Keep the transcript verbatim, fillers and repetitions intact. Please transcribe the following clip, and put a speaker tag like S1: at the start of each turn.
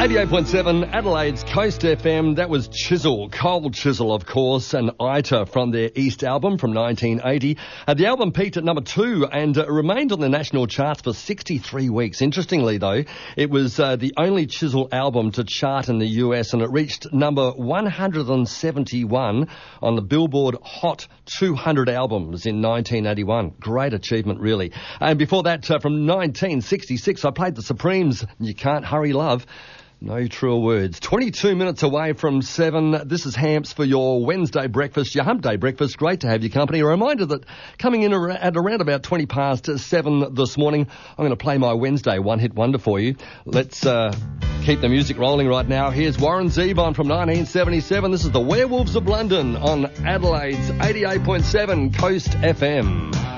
S1: eighty-eight point seven Adelaide's Coast F M. That was Chisel, Cold Chisel, of course, and Ita from their East album from nineteen eighty. Uh, the album peaked at number two and uh, remained on the national charts for sixty-three weeks. Interestingly, though, it was uh, the only Chisel album to chart in the U S, and it reached number one hundred seventy-one on the Billboard Hot two hundred albums in nineteen eighty-one. Great achievement, really. And before that, uh, from nineteen sixty-six, I played the Supremes, You Can't Hurry Love. No truer words. twenty-two minutes away from seven. This is Hamps for your Wednesday breakfast, your hump day breakfast. Great to have your company. A reminder that coming in at around about twenty past seven this morning, I'm going to play my Wednesday one-hit wonder for you. Let's uh, keep the music rolling right now. Here's Warren Zevon from nineteen seventy-seven. This is the Werewolves of London on Adelaide's eighty-eight point seven Coast F M.